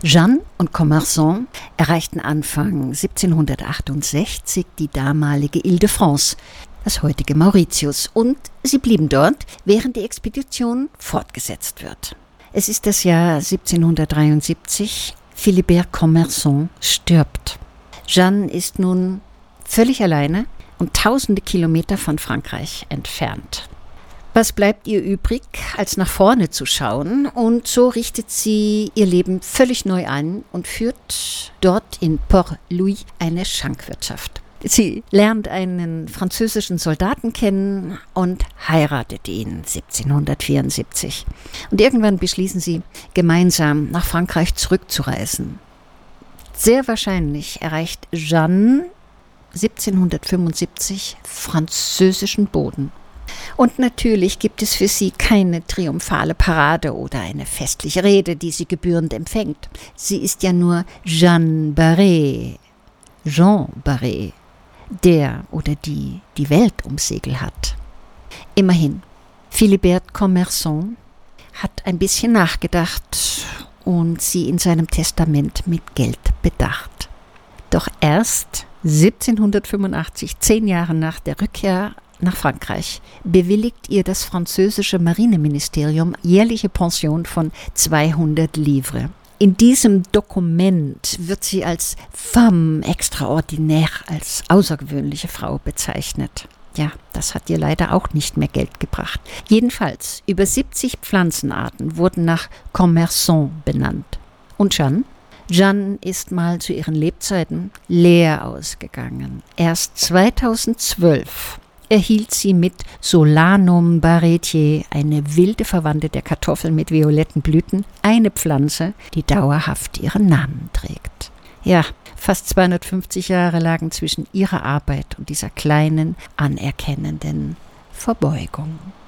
Jeanne und Commerson erreichten Anfang 1768 die damalige Ile-de-France, das heutige Mauritius, und sie blieben dort, während die Expedition fortgesetzt wird. Es ist das Jahr 1773, Philibert Commerson stirbt. Jeanne ist nun völlig alleine und tausende Kilometer von Frankreich entfernt. Was bleibt ihr übrig, als nach vorne zu schauen? Und so richtet sie ihr Leben völlig neu ein und führt dort in Port-Louis eine Schankwirtschaft. Sie lernt einen französischen Soldaten kennen und heiratet ihn 1774. Und irgendwann beschließen sie, gemeinsam nach Frankreich zurückzureisen. Sehr wahrscheinlich erreicht Jeanne 1775 französischen Boden. Und natürlich gibt es für sie keine triumphale Parade oder eine festliche Rede, die sie gebührend empfängt. Sie ist ja nur Jeanne Barré, Jean Barré, der oder die die Welt um Segel hat. Immerhin, Philibert Commerson hat ein bisschen nachgedacht und sie in seinem Testament mit Geld bedacht. Doch erst 1785, 10 Jahre nach der Rückkehr nach Frankreich, bewilligt ihr das französische Marineministerium jährliche Pension von 200 Livres. In diesem Dokument wird sie als femme extraordinaire, als außergewöhnliche Frau bezeichnet. Ja, das hat ihr leider auch nicht mehr Geld gebracht. Jedenfalls, über 70 Pflanzenarten wurden nach Commerson benannt. Und Jeanne? Jeanne ist mal zu ihren Lebzeiten leer ausgegangen. Erst 2012 erhielt sie mit Solanum barretier, eine wilde Verwandte der Kartoffel mit violetten Blüten, eine Pflanze, die dauerhaft ihren Namen trägt. Ja, fast 250 Jahre lagen zwischen ihrer Arbeit und dieser kleinen, anerkennenden Verbeugung.